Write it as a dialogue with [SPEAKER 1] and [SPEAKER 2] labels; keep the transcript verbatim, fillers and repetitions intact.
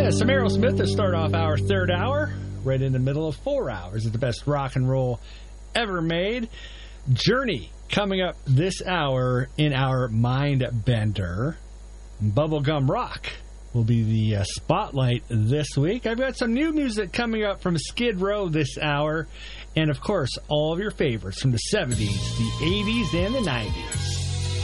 [SPEAKER 1] Yeah, some Aerosmith to start off our third hour, right in the middle of four hours of the best rock and roll ever made. Journey coming up this hour in our Mind Bender. Bubblegum Rock will be the uh, spotlight this week. I've got some new music coming up from Skid Row this hour. And, of course, all of your favorites from the seventies, the eighties, and the nineties.